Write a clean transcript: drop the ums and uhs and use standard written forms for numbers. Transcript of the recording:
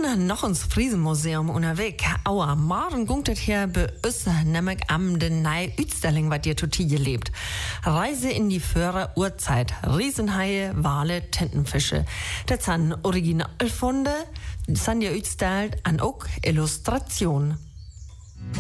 noch ins Friesenmuseum unterwegs. Aua, morgen gungt es hier bei uns nämlich am den neue Utstellung, was ihr total gelebt. Reise in die frühere Urzeit. Riesenhaie, Wale, Tintenfische. Das sind Originalfunde, das sind ja utstellt an auch Illustrationen.